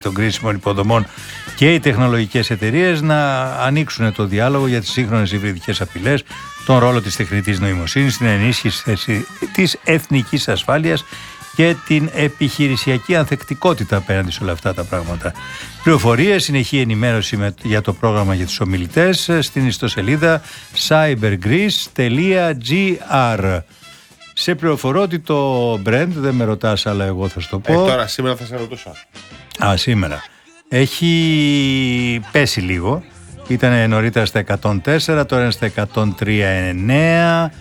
των κρίσιμων υποδομών και οι τεχνολογικές εταιρείες να ανοίξουν το διάλογο για τις σύγχρονες υβριδικές απειλές, τον ρόλο της τεχνητής νοημοσύνης, την ενίσχυση της εθνικής ασφάλειας και την επιχειρησιακή ανθεκτικότητα απέναντι σε όλα αυτά τα πράγματα. Πληροφορίες, συνεχή ενημέρωση για το πρόγραμμα για τους ομιλητές στην ιστοσελίδα cybergreece.gr. Σε πληροφορώ ότι το Brent, δεν με ρωτάς αλλά εγώ θα σου το πω. Τώρα σήμερα θα σε ρωτούσα. Σήμερα. Έχει πέσει λίγο. Ήταν νωρίτερα στα 104, τώρα είναι στα 103,9.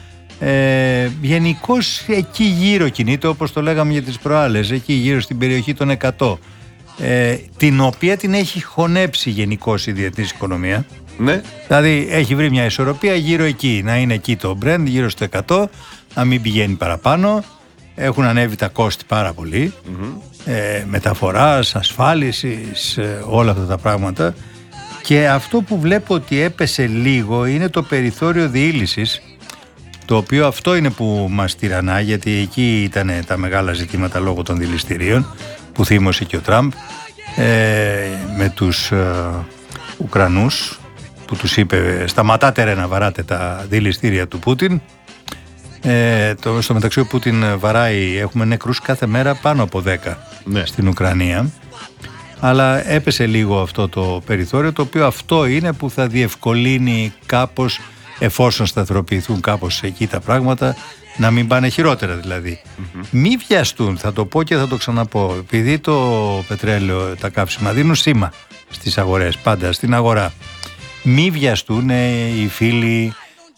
Γενικώς εκεί γύρω κινείται, όπως το λέγαμε για τις προάλλες, εκεί γύρω στην περιοχή των 100, την οποία την έχει χωνέψει γενικώς η διεθνής οικονομία. Ναι. Δηλαδή έχει βρει μια ισορροπία γύρω εκεί, να είναι εκεί το Brent γύρω στο 100, να μην πηγαίνει παραπάνω. Έχουν ανέβει τα κόστη πάρα πολύ, μεταφοράς, ασφάλισης, όλα αυτά τα πράγματα, και αυτό που βλέπω ότι έπεσε λίγο είναι το περιθώριο διήλυσης, το οποίο αυτό είναι που μας τυραννά, γιατί εκεί ήταν τα μεγάλα ζητήματα λόγω των δηληστηρίων που θύμωσε και ο Τραμπ με τους Ουκρανούς, που τους είπε σταματάτε ρε να βαράτε τα δηληστήρια του Πούτιν. Στο μεταξύ ο Πούτιν βαράει, έχουμε νεκρούς κάθε μέρα πάνω από 10 στην Ουκρανία, αλλά έπεσε λίγο αυτό το περιθώριο, το οποίο αυτό είναι που θα διευκολύνει κάπως, εφόσον σταθεροποιηθούν κάπως εκεί τα πράγματα, να μην πάνε χειρότερα δηλαδή. Μη βιαστούν, θα το πω και θα το ξαναπώ, επειδή το πετρέλαιο, τα καύσιμα δίνουν σήμα στις αγορές, πάντα στην αγορά. Μη βιαστούν οι φίλοι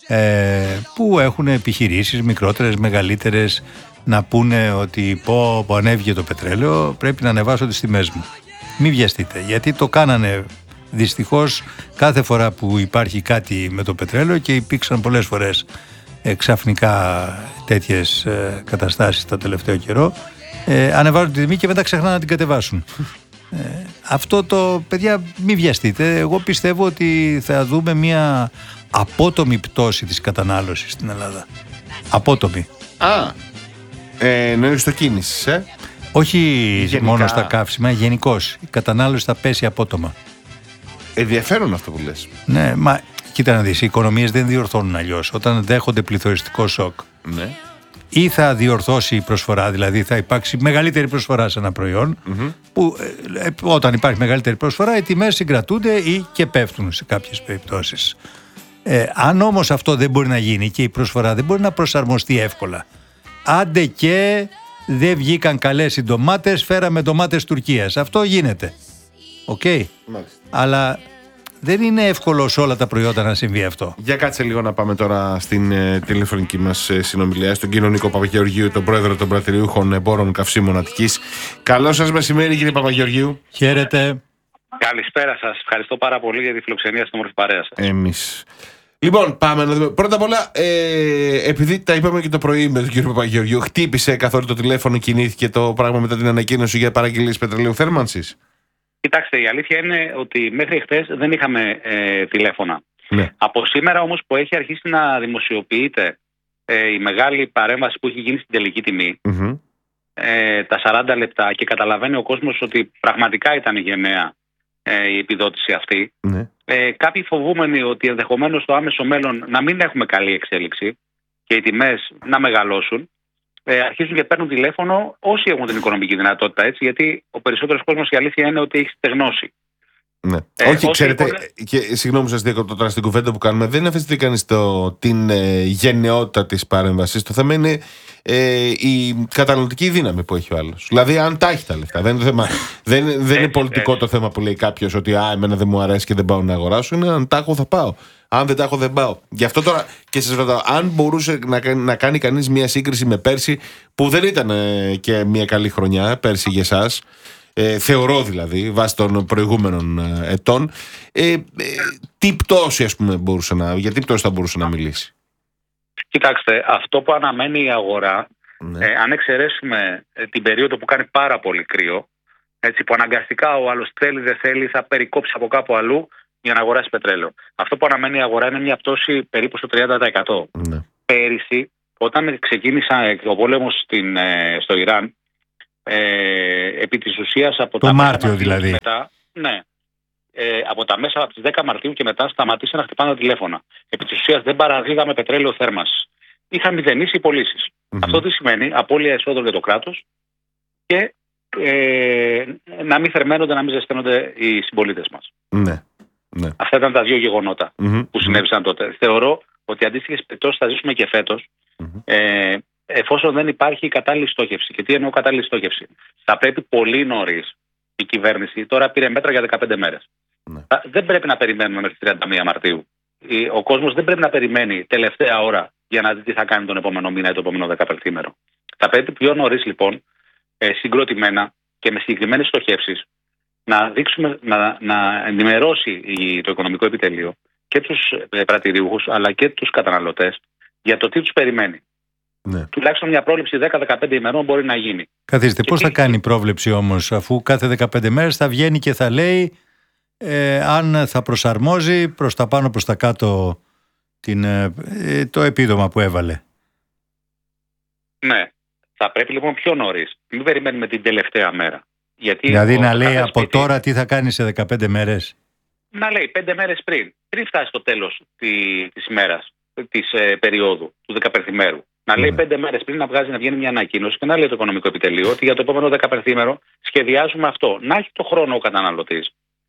που έχουν επιχειρήσεις μικρότερες, μεγαλύτερες, να πούνε ότι πω ανέβηκε το πετρέλαιο, πρέπει να ανεβάσω τις τιμές μου. Μη βιαστείτε, γιατί το κάνανε δυστυχώς κάθε φορά που υπάρχει κάτι με το πετρέλαιο, και υπήρξαν πολλές φορές ξαφνικά τέτοιες καταστάσεις το τελευταίο καιρό. Ανεβάζουν τη τιμή και μετά ξεχνάνε να την κατεβάσουν. Αυτό το, παιδιά, μη βιαστείτε. Εγώ πιστεύω ότι θα δούμε μια απότομη πτώση της κατανάλωσης στην Ελλάδα. Απότομη. Εννοείς το κίνησης, Όχι γενικά, μόνο στα καύσιμα, γενικώς. Η κατανάλωση θα πέσει απότομα. Ενδιαφέρον αυτό που λες. Ναι, μα κοίτα να δεις, οι οικονομίες δεν διορθώνουν αλλιώς. Όταν δέχονται πληθωριστικό σοκ, ή θα διορθώσει η προσφορά, δηλαδή θα υπάρξει μεγαλύτερη προσφορά σε ένα προϊόν, που όταν υπάρχει μεγαλύτερη προσφορά οι τιμές συγκρατούνται ή και πέφτουν σε κάποιες περιπτώσεις. Αν όμως αυτό δεν μπορεί να γίνει και η προσφορά δεν μπορεί να προσαρμοστεί εύκολα, άντε και δεν βγήκαν καλές οι ντομάτες, φέραμε ντομάτες Τουρκίας. Αυτό γίνεται. Αλλά δεν είναι εύκολο σε όλα τα προϊόντα να συμβεί αυτό. Για κάτσε λίγο να πάμε τώρα στην τηλεφωνική μας συνομιλία, στον κύριο Νίκο Παπαγεωργίου, τον πρόεδρο των Πρατηριούχων Εμπόρων Καυσίμων Αττικής. Καλό σας μεσημέρι, κύριε Παπαγεωργίου. Χαίρετε. Καλησπέρα σας. Ευχαριστώ πάρα πολύ για τη φιλοξενία στην όμορφη παρέα σας. Εμείς. Λοιπόν, πάμε να δούμε. Πρώτα απ' όλα, επειδή τα είπαμε και το πρωί με τον κύριο Παπαγεωργίου, χτύπησε καθόλου το τηλέφωνο, κινήθηκε το πράγμα μετά την ανακοίνωση για παραγγελίες πετρελαίου θέρμανσης? Κοιτάξτε, η αλήθεια είναι ότι μέχρι χτες δεν είχαμε τηλέφωνα. Ναι. Από σήμερα όμως που έχει αρχίσει να δημοσιοποιείται η μεγάλη παρέμβαση που έχει γίνει στην τελική τιμή, τα 40 λεπτά, και καταλαβαίνει ο κόσμος ότι πραγματικά ήταν γενναία η επιδότηση αυτή, κάποιοι φοβούμενοι ότι ενδεχομένως στο άμεσο μέλλον να μην έχουμε καλή εξέλιξη και οι τιμές να μεγαλώσουν, αρχίζουν και παίρνουν τηλέφωνο όσοι έχουν την οικονομική δυνατότητα, έτσι, γιατί ο περισσότερος κόσμος, η αλήθεια είναι ότι έχει στεγνώσει. Ναι. Όχι, ξέρετε, και συγγνώμη σας διακόπτω τώρα στην κουβέντα που κάνουμε, δεν αφήσετε κανείς την γενναιότητα της παρέμβασης. Το θέμα είναι η καταναλωτική δύναμη που έχει ο άλλος. Δηλαδή, αν τα έχει τα λεφτά. Δεν είναι, δεν είναι πολιτικό το θέμα που λέει κάποιος ότι εμένα δεν μου αρέσει και δεν πάω να αγοράσω. Είναι αν τα έχω θα πάω. Αν δεν τα έχω δεν πάω. Γι' αυτό τώρα και σας ρωτάω, αν μπορούσε να κάνει κανείς μια σύγκριση με πέρσι, που δεν ήταν και μια καλή χρονιά πέρσι για εσάς, θεωρώ δηλαδή, βάσει των προηγούμενων ετών, τι πτώση, ας πούμε, για τι πτώση θα μπορούσε να μιλήσει? Κοιτάξτε, αυτό που αναμένει η αγορά, αν εξαιρέσουμε την περίοδο που κάνει πάρα πολύ κρύο, έτσι, που αναγκαστικά ο άλλος θέλει δεν θέλει θα περικόψει από κάπου αλλού για να αγοράσει πετρέλαιο. Αυτό που αναμένει η αγορά είναι μια πτώση περίπου στο 30%. Πέρυσι, όταν ξεκίνησε ο πόλεμος στο Ιράν, επί της ουσίας από το τα Μάρτιο δηλαδή. Μετά, ναι. Από τα μέσα από τις 10 Μαρτίου και μετά σταματήσαν να χτυπάνε τα τηλέφωνα. Επί της ουσίας δεν παραδίδαμε πετρέλαιο θέρμανσης. Είχαν μηδενίσει οι πωλήσεις. Αυτό τι σημαίνει? Απώλεια εσόδων για το κράτος και να μην θερμαίνονται, να μην ζεσταίνονται οι συμπολίτες μας. Ναι. Αυτά ήταν τα δύο γεγονότα που συνέβησαν τότε. Θεωρώ ότι αντίστοιχες περιπτώσεις θα ζήσουμε και φέτος, εφόσον δεν υπάρχει κατάλληλη στόχευση. Και τι εννοώ κατάλληλη στόχευση? Θα πρέπει πολύ νωρίς η κυβέρνηση, τώρα πήρε μέτρα για 15 μέρες. Δεν πρέπει να περιμένουμε μέχρι 31 Μαρτίου. Ο κόσμος δεν πρέπει να περιμένει τελευταία ώρα για να δει τι θα κάνει τον επόμενο μήνα ή το επόμενο 15ημερο. Θα πρέπει πιο νωρίς λοιπόν, συγκροτημένα και με συγκεκριμένες στοχεύσεις, να δείξουμε, να ενημερώσει το οικονομικό επιτελείο και τους πρατηριούχους αλλά και τους καταναλωτές για το τι τους περιμένει. Ναι. Τουλάχιστον μια πρόληψη 10-15 ημερών μπορεί να γίνει. Καθίστε, πώς θα κάνει πρόβλεψη όμως, αφού κάθε 15 μέρες θα βγαίνει και θα λέει αν θα προσαρμόζει προς τα πάνω προς τα κάτω το επίδομα που έβαλε? Ναι, θα πρέπει λοιπόν πιο νωρίς. Μην περιμένουμε την τελευταία μέρα. Γιατί δηλαδή να λέει από τώρα τι θα κάνει σε 15 μέρες. Να λέει 5 μέρες πριν φτάσει το τέλος της ημέρας, της περίοδου, του 15ημερου. Να λέει 5 μέρες πριν να βγαίνει μια ανακοίνωση και να λέει το οικονομικό επιτελείο ότι για το επόμενο 15ημερο σχεδιάζουμε αυτό. Να έχει το χρόνο ο καταναλωτής.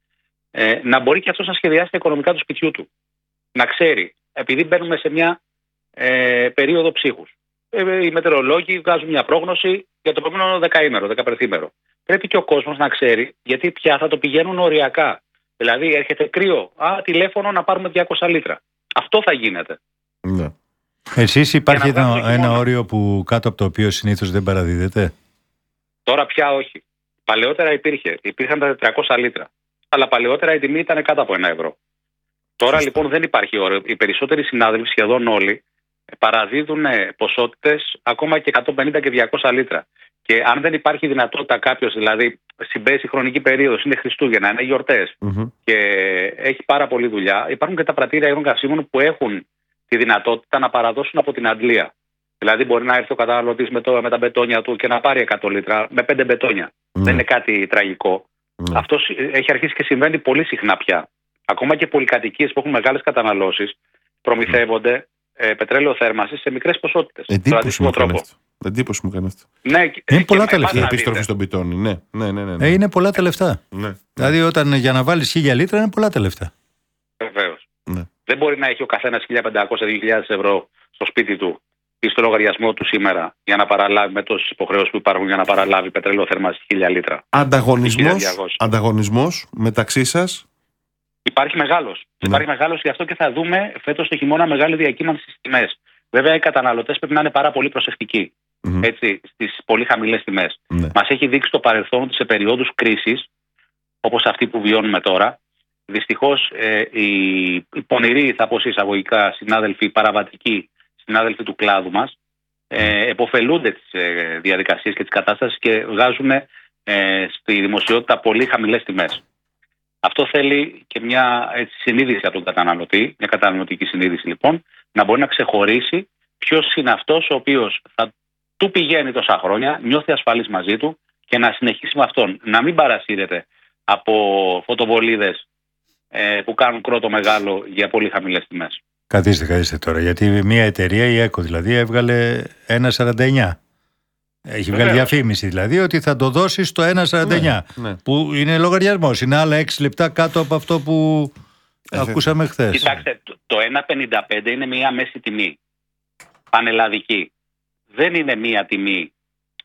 Να μπορεί και αυτός να σχεδιάσει τα οικονομικά του σπιτιού του. Να ξέρει, επειδή μπαίνουμε σε μια περίοδο ψύχους. Οι μετεωρολόγοι βγάζουν μια πρόγνωση για το επόμενο 15ημερο. Πρέπει και ο κόσμος να ξέρει, γιατί πια θα το πηγαίνουν οριακά. Δηλαδή έρχεται κρύο, τηλέφωνο να πάρουμε 200 λίτρα. Αυτό θα γίνεται. Ναι. Εσείς υπάρχει ένα όριο που κάτω από το οποίο συνήθως δεν παραδίδεται? Τώρα πια όχι. Παλαιότερα υπήρχαν τα 400 λίτρα. Αλλά παλαιότερα η τιμή ήταν κάτω από 1 ευρώ. Τώρα λοιπόν δεν υπάρχει όριο. Οι περισσότεροι συνάδελφοι, σχεδόν όλοι, παραδίδουν ποσότητες ακόμα και 150 και 200 λίτρα. Και αν δεν υπάρχει δυνατότητα κάποιος, δηλαδή συμπέσει χρονική περίοδος, είναι Χριστούγεννα, είναι γιορτές και έχει πάρα πολλή δουλειά, υπάρχουν και τα πρατήρια υγρών καυσίμων που έχουν τη δυνατότητα να παραδώσουν από την αντλία. Δηλαδή μπορεί να έρθει ο καταναλωτής με τα μπετόνια του και να πάρει 100 λίτρα με 5 μπετόνια. Δεν είναι κάτι τραγικό. Αυτό έχει αρχίσει και συμβαίνει πολύ συχνά πια. Ακόμα και πολυκατοικίες που έχουν μεγάλες καταναλώσεις προμηθεύονται πετρέλαιο θέρμανσης σε μικρές ποσότητες. Εντύπωση μου κάνει αυτό. Ναι, είναι πολλά τα λεφτά. Η επιστροφή στον πιτόνι. Ναι. Είναι πολλά τα λεφτά. Ναι. Δηλαδή, όταν για να βάλεις 1000 λίτρα είναι πολλά τα λεφτά. Βεβαίως. Ναι. Δεν μπορεί να έχει ο καθένας 1.500-2.000 ευρώ στο σπίτι του ή στο λογαριασμό του σήμερα για να παραλάβει, με τόσες υποχρεώσεις που υπάρχουν, για να παραλάβει πετρέλαιο θέρμανσης 1.000 λίτρα. Ανταγωνισμός μεταξύ σας. Υπάρχει μεγάλος. Ναι. Υπάρχει μεγάλος, γι' αυτό και θα δούμε φέτος το χειμώνα μεγάλη διακύμανση στις τιμές. Βέβαια, οι καταναλωτές πρέπει να είναι πάρα πολύ προσεκτικοί στις πολύ χαμηλές τιμές. Ναι. Μας έχει δείξει το παρελθόν ότι σε περιόδους κρίσης, όπως αυτή που βιώνουμε τώρα, δυστυχώς οι πονηροί, θα πω εισαγωγικά, συνάδελφοι, παραβατικοί συνάδελφοι του κλάδου μας, επωφελούνται τις διαδικασίες και τις κατάστασεις και βγάζουν στη δημοσιότητα πολύ χαμηλές τιμές. Αυτό θέλει και μια συνείδηση από τον καταναλωτή, μια καταναλωτική συνείδηση λοιπόν, να μπορεί να ξεχωρίσει ποιος είναι αυτός ο οποίος θα του πηγαίνει τόσα χρόνια, νιώθει ασφαλής μαζί του και να συνεχίσει με αυτόν. Να μην παρασύρεται από φωτοβολίδες που κάνουν κρότο μεγάλο για πολύ χαμηλές τιμές. Καθίστε τώρα, γιατί μια εταιρεία, η ΕΚΟ δηλαδή, έβγαλε 1,49. Έχει βγάλει διαφήμιση δηλαδή ότι θα το δώσει στο 1,49. Ναι. Που είναι λογαριασμός. Είναι άλλα 6 λεπτά κάτω από αυτό που ακούσαμε χθες. Κοιτάξτε, το 1,55 είναι μια μέση τιμή. Πανελλαδική. Δεν είναι μια τιμή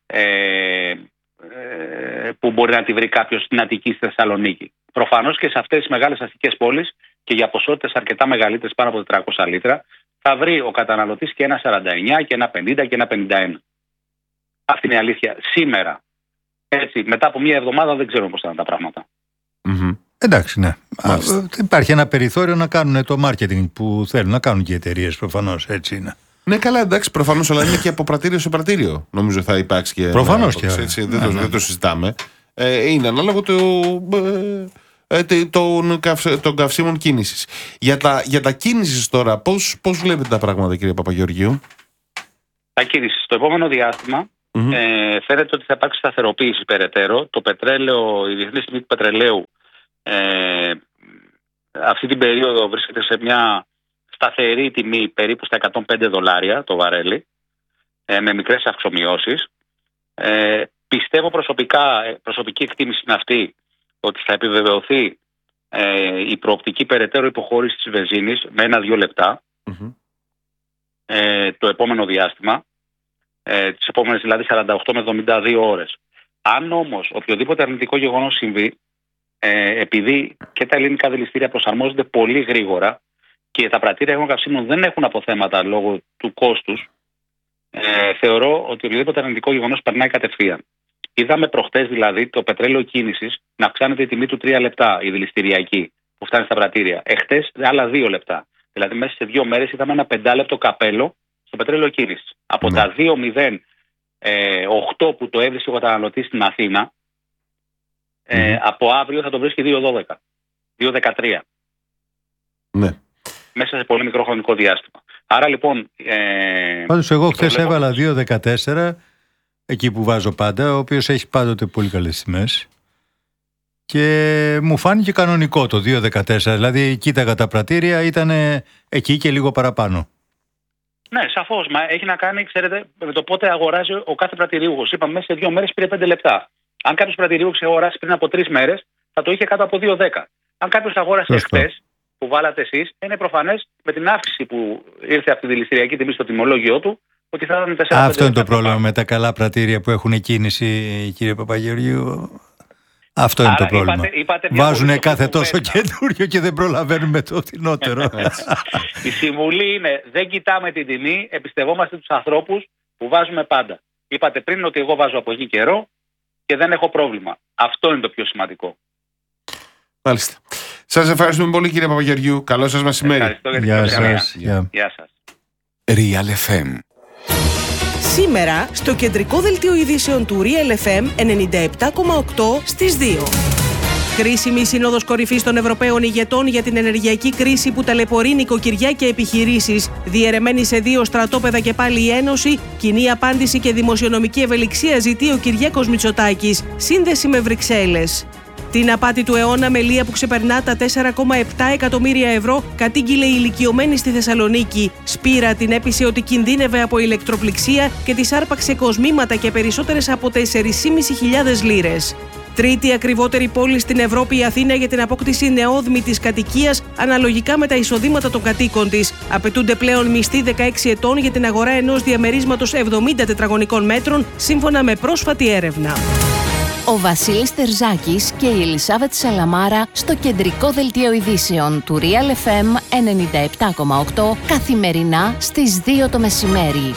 που μπορεί να τη βρει κάποιος στην Αττική, στη Θεσσαλονίκη. Προφανώς και σε αυτές τις μεγάλες αστικές πόλεις και για ποσότητες αρκετά μεγαλύτερες, πάνω από 400 λίτρα, θα βρει ο καταναλωτής και 1,49 και 1,50 και 1,51. Αυτή είναι η αλήθεια. Σήμερα, έτσι, μετά από μια εβδομάδα δεν ξέρουμε πώς θα είναι τα πράγματα. Εντάξει, ναι. Υπάρχει ένα περιθώριο να κάνουν το marketing που θέλουν να κάνουν και οι εταιρείες, προφανώς. Έτσι είναι. Ναι, καλά, εντάξει, προφανώς, αλλά είναι και από πρατήριο σε πρατήριο. Νομίζω θα υπάρξει και. Προφανώς και. Έτσι, δεν το συζητάμε. Είναι ανάλογο των καυσίμων κίνησης. Για τα κίνησης τώρα, πώς βλέπετε τα πράγματα, κύριε Παπαγεωργίου? Τα κίνησης. Στο επόμενο διάστημα φαίνεται ότι θα υπάρξει σταθεροποίηση περαιτέρω. Το πετρέλαιο, η διεθνής τιμή του πετρελαίου αυτή την περίοδο βρίσκεται σε μια σταθερή τιμή περίπου στα $105 το βαρέλι, με μικρές αυξομοιώσεις. Πιστεύω προσωπική εκτίμηση είναι αυτή, ότι θα επιβεβαιωθεί η προοπτική περαιτέρω υποχώρηση της βενζίνης με 1-2 λεπτά το επόμενο διάστημα, τις επόμενες δηλαδή 48 με 72 ώρες. Αν όμως οποιοδήποτε αρνητικό γεγονός συμβεί, επειδή και τα ελληνικά δηληστήρια προσαρμόζονται πολύ γρήγορα και τα πρατήρια αγωγών καυσίμων δεν έχουν αποθέματα λόγω του κόστους, θεωρώ ότι οποιοδήποτε αρνητικό γεγονός περνάει κατευθείαν. Είδαμε προχτές δηλαδή το πετρέλαιο κίνησης να αυξάνεται η τιμή του 3 λεπτά, η δηληστηριακή, που φτάνει στα πρατήρια. Εχθές άλλα 2 λεπτά. Δηλαδή μέσα σε 2 μέρες είδαμε ένα 5 λεπτό καπέλο στο πετρέλαιο κίνησης. Από τα 2,08 που το έβρισκε ο καταναλωτής στην Αθήνα, από αύριο θα το βρίσκει 2,12, 2,13. Ναι. Μέσα σε πολύ μικρό χρονικό διάστημα. Άρα λοιπόν... Πάντως εγώ χθες έβαλα 2,14, εκεί που βάζω πάντα, ο οποίος έχει πάντοτε πολύ καλές τιμές. Και μου φάνηκε κανονικό το 2,14, δηλαδή κοίταγα τα πρατήρια, ήταν εκεί και λίγο παραπάνω. Ναι, σαφώς. Μα έχει να κάνει, ξέρετε, με το πότε αγοράζει ο κάθε πρατηριούχος. Είπαμε μέσα σε 2 μέρες πήρε 5 λεπτά. Αν κάποιος πρατηριούχος αγοράσει πριν από 3 μέρες, θα το είχε κάτω από 2,10. Αν κάποιος αγόρασε χθες, που βάλατε εσείς, είναι προφανές με την αύξηση που ήρθε από τη δηληστηριακή τιμή στο τιμολόγιο του, ότι θα ήταν 4-5. Αυτό είναι το πρόβλημα με τα καλά πρατήρια που έχουν κίνηση, κύριε Παπαγεωργίου. Αυτό είναι το πρόβλημα. Βάζουν κάθε τόσο καινούριο και δεν προλαβαίνουν με το φθηνότερο. Η συμβουλή είναι: δεν κοιτάμε την τιμή, εμπιστευόμαστε τους ανθρώπους που βάζουμε πάντα. Είπατε πριν ότι εγώ βάζω από εκεί καιρό και δεν έχω πρόβλημα. Αυτό είναι το πιο σημαντικό. Μάλιστα. Σας ευχαριστούμε πολύ, κύριε Παπαγεωργίου. Καλό σας μεσημέρι. Γεια σας. Γεια σας. Real FM. Σήμερα στο κεντρικό δελτίο ειδήσεων του Real FM 97,8 στις 2. Κρίσιμη σύνοδος κορυφής των Ευρωπαίων ηγετών για την ενεργειακή κρίση που ταλαιπωρεί νοικοκυριά και επιχειρήσεις. Διαιρεμένη σε 2 στρατόπεδα και πάλι η Ένωση, κοινή απάντηση και δημοσιονομική ευελιξία ζητεί ο Κυριάκος Μητσοτάκης. Σύνδεση με Βρυξέλλες. Την απάτη του αιώνα με λία που ξεπερνά τα 4,7 εκατομμύρια ευρώ κατήγγειλε η ηλικιωμένη στη Θεσσαλονίκη. Σπύρα την έπεισε ότι κινδύνευε από ηλεκτροπληξία και της άρπαξε κοσμήματα και περισσότερες από 4.500 λίρες. Τρίτη ακριβότερη πόλη στην Ευρώπη η Αθήνα για την απόκτηση νεόδμητης κατοικίας αναλογικά με τα εισοδήματα των κατοίκων της. Απαιτούνται πλέον μισθοί 16 ετών για την αγορά ενός διαμερίσματος 70 τετραγωνικών μέτρων, σύμφωνα με πρόσφατη έρευνα. Ο Βασίλης Τερζάκης και η Ελισάβετ Σαλαμάρα στο κεντρικό δελτίο ειδήσεων του Real FM 97,8 καθημερινά στις 2 το μεσημέρι.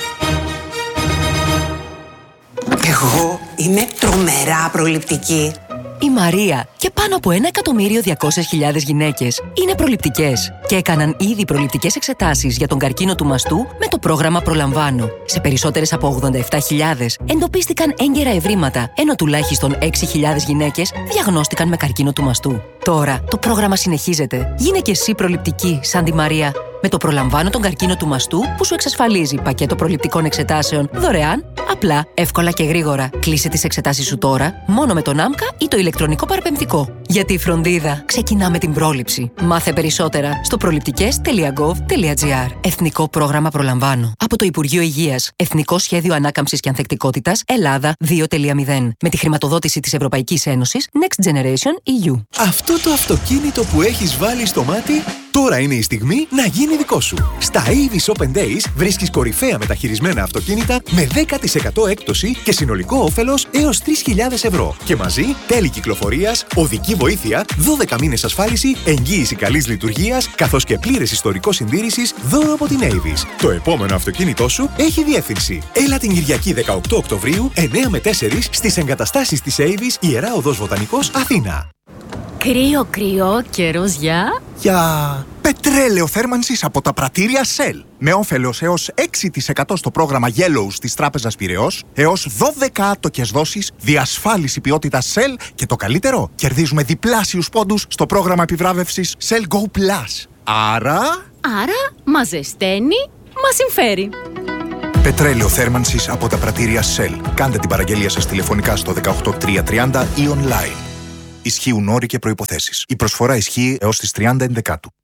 Εγώ είμαι τρομερά προληπτική. Η Μαρία και πάνω από 1.200.000 γυναίκες είναι προληπτικές και έκαναν ήδη προληπτικές εξετάσεις για τον καρκίνο του μαστού με το πρόγραμμα Προλαμβάνω. Σε περισσότερες από 87.000 εντοπίστηκαν έγκαιρα ευρήματα, ενώ τουλάχιστον 6.000 γυναίκες διαγνώστηκαν με καρκίνο του μαστού. Τώρα το πρόγραμμα συνεχίζεται. Γίνε και εσύ προληπτική σαν τη Μαρία. Με το Προλαμβάνω τον καρκίνο του μαστού που σου εξασφαλίζει πακέτο προληπτικών εξετάσεων δωρεάν, απλά, εύκολα και γρήγορα. Κλείσε τις εξετάσεις σου τώρα, μόνο με τον ΆΜΚΑ ή το ηλεκτρονικό παραπεμπτικό. Γιατί η φροντίδα ξεκινά με την πρόληψη. Μάθε περισσότερα στο προληπτικές.gov.gr. Εθνικό πρόγραμμα Προλαμβάνω. Από το Υπουργείο Υγείας. Εθνικό Σχέδιο Ανάκαμψης και Ανθεκτικότητας Ελλάδα 2.0. Με τη χρηματοδότηση της Ευρωπαϊκής Ένωσης Next Generation EU. Αυτό το αυτοκίνητο που έχεις βάλει στο μάτι, τώρα είναι η στιγμή να γίνει δικό σου. Στα Avis Open Days βρίσκεις κορυφαία μεταχειρισμένα αυτοκίνητα με 10% έκπτωση και συνολικό όφελος έως 3.000 ευρώ. Και μαζί τέλη κυκλοφορίας, οδική βοήθεια, 12 μήνες ασφάλιση, εγγύηση καλής λειτουργίας, καθώς και πλήρες ιστορικό συντήρησης δώρο από την Avis. Το επόμενο αυτοκίνητό σου έχει διεύθυνση. Έλα την Κυριακή 18 Οκτωβρίου, 9 με 4 στις εγκαταστάσεις της Avis, Ιερά Οδός Βοτανικός, Αθήνα. Κρύο, καιρός για πετρέλαιο θέρμανσης από τα πρατήρια Shell. Με όφελος έως 6% στο πρόγραμμα Yellows της Τράπεζας Πειραιώς, έως 12 άτοκες δόσεις, διασφάλιση ποιότητας Shell και το καλύτερο, κερδίζουμε διπλάσιους πόντους στο πρόγραμμα επιβράβευσης Shell Go Plus. Άρα, μας ζεσταίνει, μας συμφέρει. Πετρέλαιο θέρμανσης από τα πρατήρια Shell. Κάντε την παραγγελία σας τηλεφωνικά στο 18330 ή online. Ισχύουν όροι και προϋποθέσεις. Η προσφορά ισχύει έως τις 30 Ενδεκάτου.